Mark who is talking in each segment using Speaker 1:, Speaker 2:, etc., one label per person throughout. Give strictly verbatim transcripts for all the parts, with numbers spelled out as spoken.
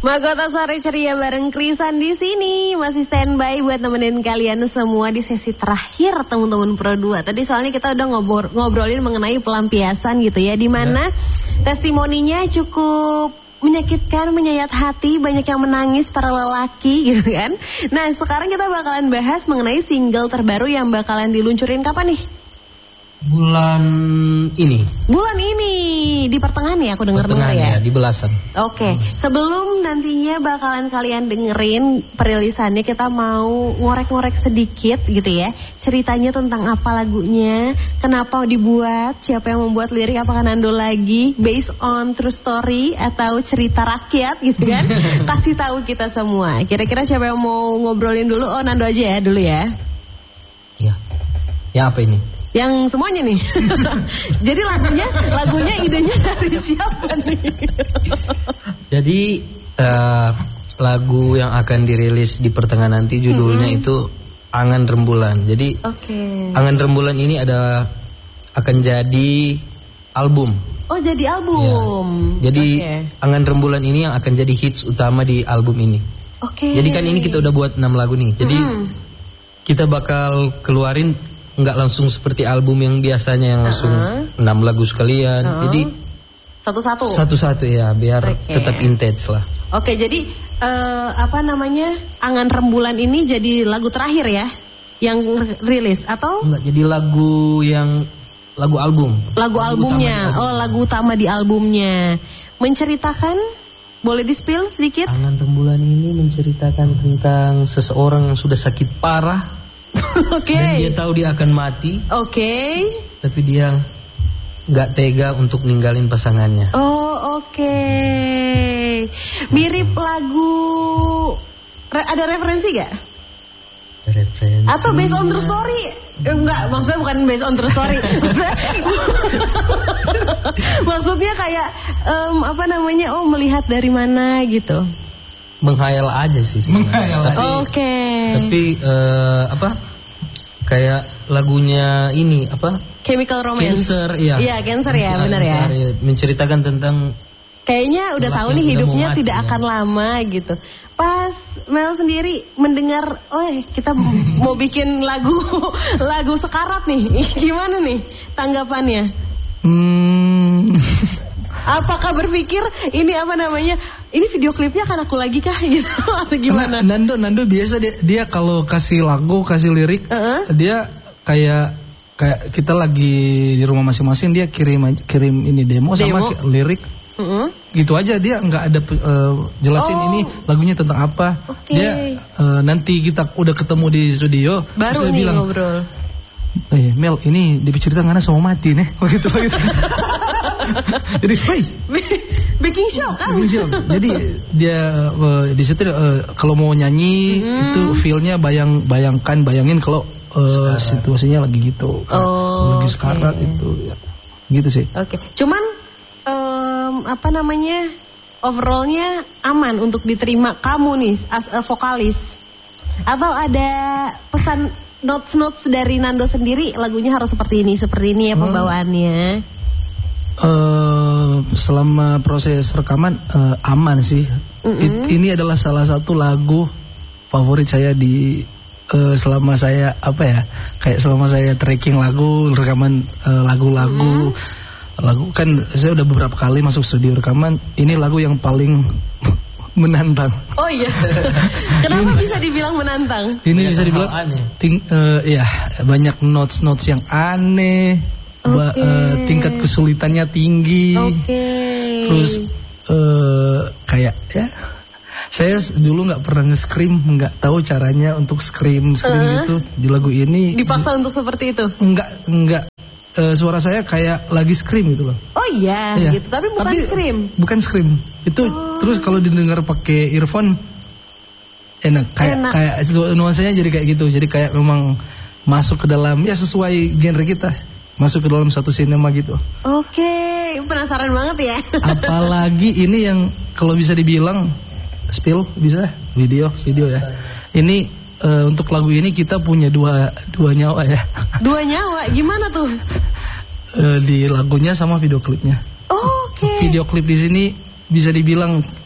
Speaker 1: Mahkota Sore Ceria bareng Krisan di sini masih standby buat nemenin kalian semua di sesi terakhir teman-teman Pro dua. Tadi soalnya kita udah ngobrol, ngobrolin mengenai pelampiasan gitu ya, di mana ya. Testimoninya cukup menyakitkan, menyayat hati, banyak yang menangis para lelaki gitu kan. Nah, sekarang kita bakalan bahas mengenai single terbaru yang bakalan diluncurin kapan nih?
Speaker 2: Bulan ini.
Speaker 1: Bulan ini di pertengahan ya, aku dengar-dengar ya.
Speaker 2: ya. Di belasan.
Speaker 1: Oke, okay. Sebelum nantinya bakalan kalian dengerin perilisannya, kita mau ngorek-ngorek sedikit gitu ya. Ceritanya tentang apa lagunya, kenapa dibuat, siapa yang membuat lirik, apakah Nando lagi, based on true story atau cerita rakyat gitu kan. Kasih tahu kita semua. Kira-kira siapa yang mau ngobrolin dulu? Oh, Nando aja ya dulu ya.
Speaker 2: Iya. Ya apa ini?
Speaker 1: Yang semuanya nih. Jadi lagunya, lagunya idenya dari siapa nih?
Speaker 2: Jadi uh, lagu yang akan dirilis di pertengahan nanti judulnya mm-hmm. itu Angan Rembulan. Jadi okay. Angan Rembulan ini ada akan jadi album.
Speaker 1: Oh, jadi album.
Speaker 2: Ya. Jadi okay. Angan Rembulan ini yang akan jadi hits utama di album ini.
Speaker 1: Oke. Okay.
Speaker 2: Jadi kan ini kita udah buat enam lagu nih. Jadi mm-hmm. kita bakal keluarin nggak langsung seperti album yang biasanya yang langsung enam uh-huh. lagu sekalian. Uh-huh. Jadi
Speaker 1: satu-satu.
Speaker 2: Satu-satu ya, biar okay. tetap intense lah.
Speaker 1: Oke, okay, jadi uh, apa namanya? Angan Rembulan ini jadi lagu terakhir ya yang rilis atau?
Speaker 2: Enggak, jadi lagu yang lagu album.
Speaker 1: Lagu, lagu albumnya. Oh, lagu utama di albumnya. Menceritakan, boleh di-spill sedikit?
Speaker 2: Angan Rembulan ini menceritakan tentang seseorang yang sudah sakit parah.
Speaker 1: Oke. Okay.
Speaker 2: Dan dia tahu dia akan mati.
Speaker 1: Oke. Okay.
Speaker 2: Tapi dia nggak tega untuk ninggalin pasangannya.
Speaker 1: Oh, oke. Okay. Mirip lagu. Re- ada referensi gak?
Speaker 2: Referensi.
Speaker 1: Atau based on true story? Eh, enggak, maksudnya bukan based on true story. Maksudnya kayak um, apa namanya? Oh, melihat dari mana gitu.
Speaker 2: Menghayal aja sih sebenarnya.
Speaker 1: Menghayal. Oke. Okay.
Speaker 2: Tapi uh, apa? Kayak lagunya ini apa?
Speaker 1: Chemical Romance.
Speaker 2: Cancer, iya.
Speaker 1: Iya, Cancer ya, benar ya.
Speaker 2: Menceritakan tentang
Speaker 1: kayaknya udah tahu nih hidupnya mati, tidak ya. akan lama gitu. Pas Mel sendiri mendengar, oh kita mau bikin lagu lagu sekarat nih. Gimana nih tanggapannya? Hmm. Apakah berpikir ini apa namanya? Ini video klipnya kan aku lagi kah gitu atau gimana?
Speaker 3: Karena Nando Nando biasa dia, dia kalau kasih lagu, kasih lirik, uh-huh. dia kayak kayak kita lagi di rumah masing-masing, dia kirim kirim ini demo, demo? sama lirik. Uh-huh. Gitu aja, dia nggak ada uh, jelasin oh. ini lagunya tentang apa. Okay. Dia uh, nanti kita udah ketemu di studio
Speaker 1: baru nih
Speaker 3: bilang,
Speaker 1: ngobrol.
Speaker 3: Eh Mel, ini diceritakan sama mati nih. Begitu begitu. Jadi, woi,
Speaker 1: baking show kan?
Speaker 3: Baking show. Jadi dia uh, di situ uh, kalau mau nyanyi hmm. itu feel-nya bayang bayangkan bayangin kalau uh, situasinya lagi gitu. Kan?
Speaker 1: Oh,
Speaker 3: lagi sekarat okay. itu ya. Gitu sih.
Speaker 1: Oke. Okay. Cuman um, apa namanya? Overall-nya aman untuk diterima kamu nih as a vokalis. Atau ada pesan notes-notes dari Nando sendiri, lagunya harus seperti ini, seperti ini ya pembawaannya?
Speaker 3: Uh, selama proses rekaman uh, aman sih. Mm-hmm. It, ini adalah salah satu lagu favorit saya di uh, selama saya apa ya, kayak selama saya tracking lagu, rekaman uh, lagu-lagu. Mm-hmm. Lagu kan saya udah beberapa kali masuk studio rekaman. Ini lagu yang paling menantang.
Speaker 1: Oh iya. Kenapa bisa dibilang menantang?
Speaker 3: Ini ya, bisa dibilang ting, uh, ya banyak notes-notes yang aneh. Okay. Ba, uh, tingkat kesulitannya tinggi.
Speaker 1: Okay.
Speaker 3: Terus uh, kayak ya saya dulu nggak pernah nge-scream, nggak tahu caranya untuk scream scream uh-huh. gitu di lagu ini.
Speaker 1: Dipaksa di, untuk seperti itu?
Speaker 3: Enggak, enggak. Uh, suara saya kayak lagi scream gitu loh.
Speaker 1: Oh iya, ya. Gitu. Tapi bukan Tapi, scream.
Speaker 3: Bukan scream. Itu oh. Terus kalau didengar pakai earphone enak. Kayak enak. Kayak nuansanya jadi kayak gitu. Jadi kayak memang masuk ke dalam ya sesuai genre kita. Masuk ke dalam satu sinema gitu.
Speaker 1: Oke, okay, penasaran banget ya.
Speaker 3: Apalagi ini yang kalau bisa dibilang spill bisa video video ya. Ini uh, untuk lagu ini kita punya dua dua nyawa ya.
Speaker 1: Dua nyawa, gimana tuh?
Speaker 3: Uh, di lagunya sama video klipnya.
Speaker 1: Oh, oke. Okay.
Speaker 3: Video klip di sini bisa dibilang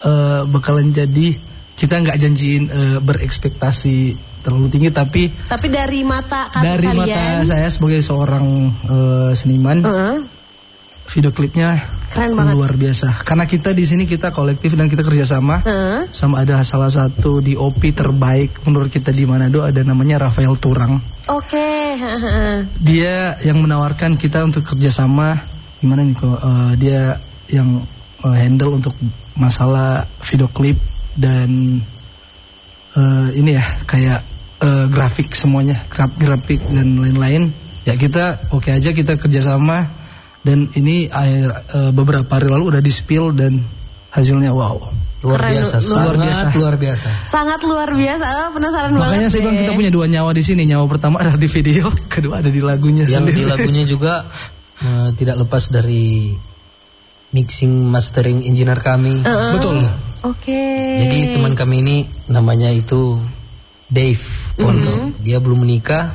Speaker 3: uh, bakalan jadi, kita nggak janjiin uh, berekspektasi terlalu tinggi, tapi
Speaker 1: tapi dari mata kata
Speaker 3: dari
Speaker 1: kalian,
Speaker 3: mata saya sebagai seorang uh, seniman, uh-huh. video klipnya
Speaker 1: keren banget,
Speaker 3: luar biasa. Karena kita di sini kita kolektif dan kita kerjasama, uh-huh. sama ada salah satu D O P terbaik menurut kita di Manado, ada namanya Rafael Turang.
Speaker 1: Oke. Okay.
Speaker 3: Dia yang menawarkan kita untuk kerjasama. Gimana nih kok? Uh, dia yang uh, handle untuk masalah video klip dan uh, ini ya kayak uh, grafik semuanya, grafik dan lain-lain. Ya kita oke okay aja kita kerjasama, dan ini air, uh, beberapa hari lalu udah di-spill dan hasilnya wow.
Speaker 2: Luar
Speaker 1: Keren,
Speaker 2: biasa,
Speaker 1: luar
Speaker 2: sangat
Speaker 1: biasa.
Speaker 2: luar biasa.
Speaker 1: Sangat luar biasa. Oh, penasaran
Speaker 3: Makanya
Speaker 1: banget.
Speaker 3: Makanya saya bilang kita punya dua nyawa di sini. Nyawa pertama ada di video, kedua ada di lagunya.
Speaker 2: Yang
Speaker 3: sendiri.
Speaker 2: di lagunya juga uh, tidak lepas dari mixing mastering engineer kami.
Speaker 1: Uh-uh.
Speaker 3: Betul.
Speaker 1: Oke. Okay.
Speaker 2: Jadi teman kami ini namanya itu Dave Ponto. Mm-hmm. Dia belum menikah.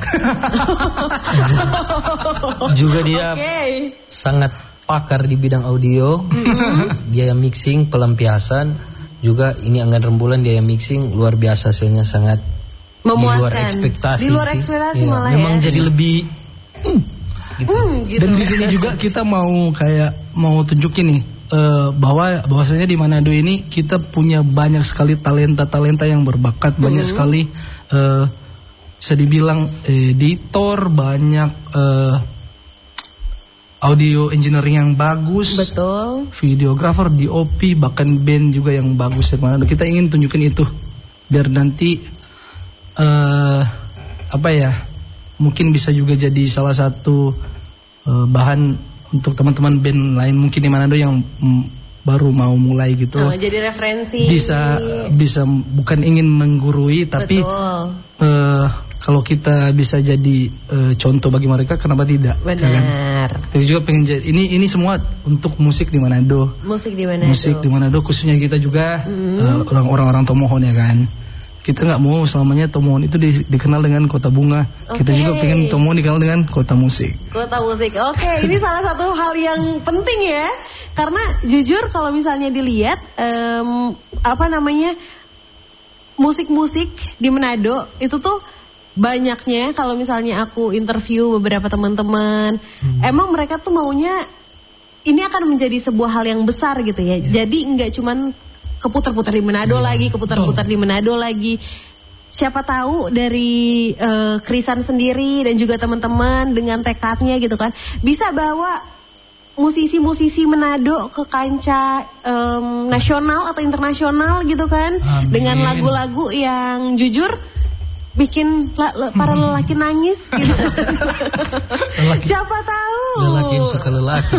Speaker 2: Juga dia okay. sangat pakar di bidang audio. Mm-hmm. Dia yang mixing, pelampiasan. Juga ini Anggan Rembulan, dia yang mixing, luar biasa, hasilnya sangat
Speaker 1: memuaskan.
Speaker 2: Di luar ekspektasi.
Speaker 1: Di luar ekspektasi
Speaker 2: ya,
Speaker 1: malah
Speaker 2: memang
Speaker 1: ya.
Speaker 2: jadi lebih mm, gitu.
Speaker 1: Mm, gitu.
Speaker 3: Dan di sini juga kita mau kayak mau tunjukin nih uh, bahwa bahwasanya di Manado ini kita punya banyak sekali talenta-talenta yang berbakat, mm. banyak sekali uh, bisa dibilang editor, banyak uh, audio engineering yang bagus,
Speaker 1: betul,
Speaker 3: videografer, D O P, bahkan band juga yang bagus di Manado. Kita ingin tunjukin itu biar nanti uh, apa ya, mungkin bisa juga jadi salah satu uh, bahan untuk teman-teman band lain mungkin di Manado yang mm, baru mau mulai gitu.
Speaker 1: Oh, jadi referensi.
Speaker 3: Bisa bisa bukan ingin menggurui, tapi uh, kalau kita bisa jadi uh, contoh bagi mereka, kenapa tidak?
Speaker 1: Benar.
Speaker 3: Tapi juga pengen jadi, ini ini semua untuk musik di Manado.
Speaker 1: Musik di Manado.
Speaker 3: Musik di Manado, khususnya kita juga mm. uh, orang-orang Tomohon ya kan. Kita nggak mau selamanya Tomohon itu di, dikenal dengan kota bunga. Okay. Kita juga pengen Tomohon dikenal dengan kota musik.
Speaker 1: Kota musik. Oke, okay. Ini salah satu hal yang penting ya. Karena jujur kalau misalnya dilihat um, apa namanya musik-musik di Manado itu tuh banyaknya, kalau misalnya aku interview beberapa teman-teman, hmm. emang mereka tuh maunya ini akan menjadi sebuah hal yang besar gitu ya. Yeah. Jadi nggak cuman keputar-putar di Manado yeah. lagi, keputar-putar di Manado lagi. Siapa tahu dari uh, Krisan sendiri dan juga teman-teman dengan tekadnya gitu kan, bisa bawa musisi-musisi Manado ke kancah um, nasional atau internasional gitu kan. Amin. Dengan lagu-lagu yang jujur bikin la, la, para lelaki nangis gitu. Lelaki. Siapa tahu.
Speaker 2: Lelaki yang suka lelaki.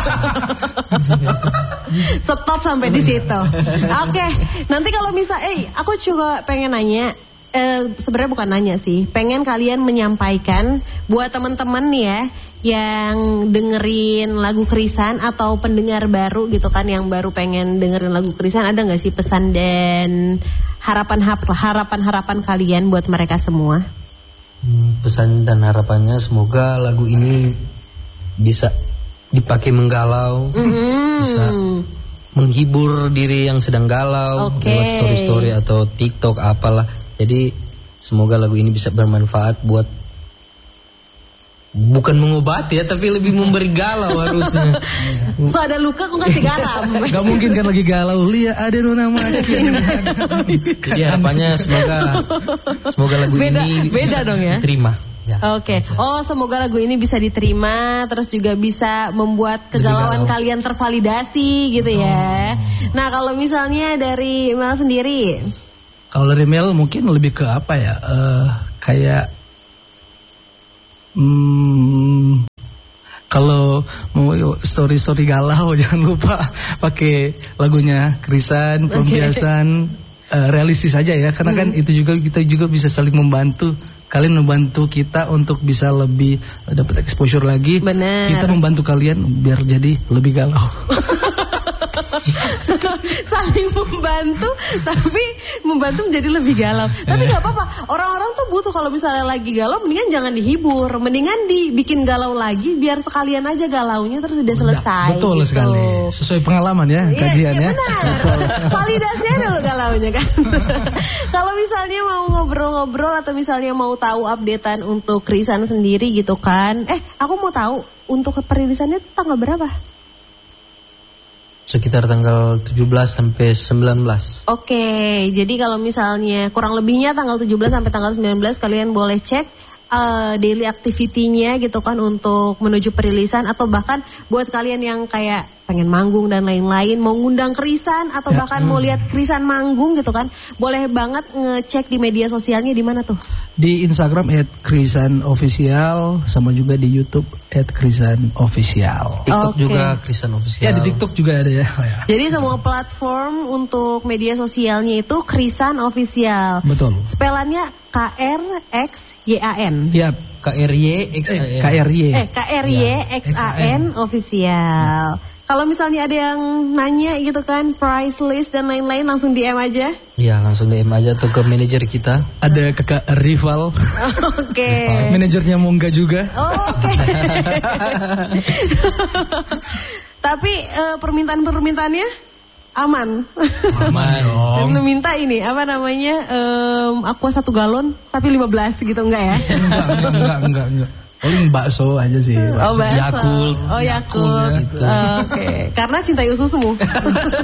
Speaker 1: Stop sampai di situ. Oke, okay. Nanti kalau misal, eh, aku juga pengen nanya. Eh, sebenarnya bukan nanya sih, pengen kalian menyampaikan buat teman-teman nih ya yang dengerin lagu Krisan atau pendengar baru gitu kan, yang baru pengen dengerin lagu Krisan, ada nggak sih pesan dan harapan harapan harapan kalian buat mereka semua?
Speaker 2: Hmm, pesan dan harapannya semoga lagu ini bisa dipakai menggalau, mm-hmm. bisa menghibur diri yang sedang galau, okay. lewat story-story atau TikTok apalah. Jadi semoga lagu ini bisa bermanfaat buat, bukan mengobati ya, tapi lebih memberi galau harusnya.
Speaker 1: So ada luka kok kasih garam.
Speaker 3: Gak mungkin kan lagi galau, lihat ada nona mati.
Speaker 2: Jadi harapannya semoga semoga lagu
Speaker 1: beda,
Speaker 2: ini
Speaker 1: beda
Speaker 2: bisa
Speaker 1: dong ya.
Speaker 2: diterima. Ya.
Speaker 1: Oke, okay. Oh semoga lagu ini bisa diterima, terus juga bisa membuat kegalauan kalian tervalidasi gitu ya. Nah kalau misalnya dari Mel sendiri,
Speaker 3: kalau dari Mel mungkin lebih ke apa ya, uh, kayak hmm, kalau mau story-story galau jangan lupa pakai lagunya Krisan, pelampiasan, okay. uh, realistis aja ya, karena hmm. kan itu juga kita juga bisa saling membantu. Kalian membantu kita untuk bisa lebih uh, dapat exposure lagi.
Speaker 1: Bener.
Speaker 3: Kita membantu kalian biar jadi lebih galau.
Speaker 1: Saling membantu, tapi membantu menjadi lebih galau. Tapi nggak apa-apa. Orang-orang tuh butuh kalau misalnya lagi galau, mendingan jangan dihibur, mendingan dibikin galau lagi, biar sekalian aja galaunya terus udah selesai.
Speaker 3: Betul gitu. Sekali. Sesuai pengalaman ya, kajian ya.
Speaker 1: Iya, benar. Validasi taunya kan. Kalau misalnya mau ngobrol-ngobrol atau misalnya mau tahu updatean untuk Krisan sendiri gitu kan. Eh, aku mau tahu untuk perilisannya tanggal berapa?
Speaker 2: Sekitar tanggal tujuh belas sampai sembilan belas.
Speaker 1: Oke, jadi kalau misalnya kurang lebihnya tanggal tujuh belas sampai tanggal sembilan belas kalian boleh cek uh, daily activity-nya gitu kan untuk menuju perilisan, atau bahkan buat kalian yang kayak pengen manggung dan lain-lain, mau ngundang Krisan atau ya, bahkan hmm. mau lihat Krisan manggung gitu kan, boleh banget ngecek di media sosialnya di mana tuh?
Speaker 3: Di Instagram et krisan official, sama juga di YouTube et krisan official.
Speaker 2: TikTok
Speaker 1: okay.
Speaker 2: juga Krisan official.
Speaker 3: Ya, di TikTok juga ada ya.
Speaker 1: Jadi semua platform untuk media sosialnya itu Krisan official.
Speaker 3: Betul.
Speaker 1: Spelannya K R X Y A N.
Speaker 3: Iya,
Speaker 2: K R Y X A N.
Speaker 3: K R Y.
Speaker 1: Eh, K R Y X A N official. Ya. Kalau misalnya ada yang nanya gitu kan, price list dan lain-lain, langsung D M aja.
Speaker 2: Iya, langsung D M aja atau ke manajer kita.
Speaker 3: Ada kakak rival.
Speaker 1: Oke. Okay.
Speaker 3: Manajernya Mungga juga.
Speaker 1: Oh, oke. Okay. Tapi uh, permintaan-permintaannya aman.
Speaker 3: Aman dong.
Speaker 1: Dan minta ini apa namanya? Um, aqua satu galon tapi lima belas gitu, enggak ya?
Speaker 3: enggak, enggak, enggak, enggak, enggak. Paling bakso aja sih. Bakso.
Speaker 1: Oh, bakso.
Speaker 3: Yakult.
Speaker 1: Oh, Yakult.
Speaker 3: Ya,
Speaker 1: gitu. uh, Oke, okay. Karena cintai ususmu. Oke,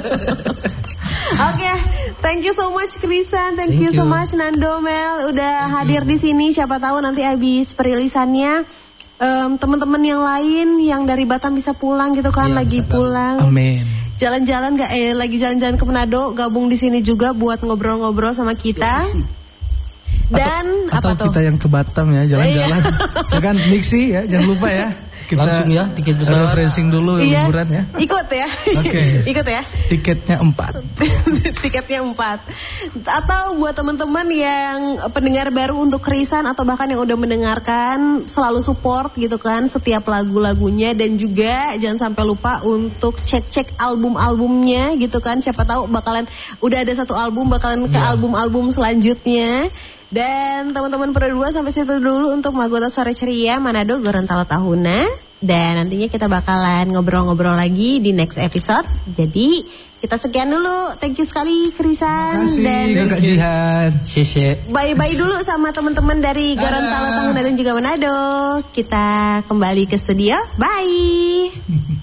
Speaker 1: okay. Thank you so much Krisan, thank, thank you, you so much Nando, Mel udah thank hadir you. Di sini. Siapa tahu nanti habis perilisannya um, teman-teman yang lain yang dari Batam bisa pulang gitu kan, ya, lagi pulang.
Speaker 3: Amin.
Speaker 1: Jalan-jalan gak eh lagi jalan-jalan ke Manado, gabung di sini juga buat ngobrol-ngobrol sama kita. Ya, dan
Speaker 3: atau,
Speaker 1: apa
Speaker 3: atau
Speaker 1: tuh?
Speaker 3: Kita yang ke Batam ya, jalan-jalan. Jangan mixi ya, jangan lupa ya. Kita
Speaker 2: langsung ya tiket pesawat,
Speaker 3: refreshing dulu
Speaker 1: iya,
Speaker 3: liburan ya.
Speaker 1: Ikut ya.
Speaker 3: Oke. Okay.
Speaker 1: Ikut ya.
Speaker 3: Tiketnya empat.
Speaker 1: Tiketnya empat. Atau buat teman-teman yang pendengar baru untuk Krisan atau bahkan yang udah mendengarkan, selalu support gitu kan setiap lagu-lagunya, dan juga jangan sampai lupa untuk cek-cek album-albumnya gitu kan. Siapa tahu bakalan udah ada satu album bakalan ke yeah. album-album selanjutnya. Dan teman-teman Pro dua sampai situ dulu untuk Magota Sore Ceria Manado Gorontalo Tahuna. Dan nantinya kita bakalan ngobrol-ngobrol lagi di next episode. Jadi kita sekian dulu. Thank you sekali Krisan.
Speaker 3: Terima kasih
Speaker 1: dan
Speaker 3: Kakak Jihan.
Speaker 2: Sese.
Speaker 1: Bye-bye dulu sama teman-teman dari Gorontalo Tahuna dan juga Manado. Kita kembali ke studio. Bye.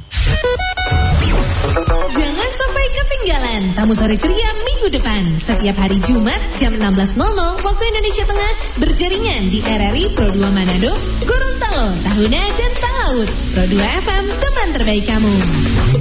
Speaker 4: Jangan sampai ketinggalan Tamu Sore Ceria minggu depan. Setiap hari Jumat jam enam belas nol nol waktu Indonesia Tengah, berjaringan di R R I Pro dua Manado, Gorontalo, Tahuna, dan Talaut. Pro dua F M, teman terbaik kamu.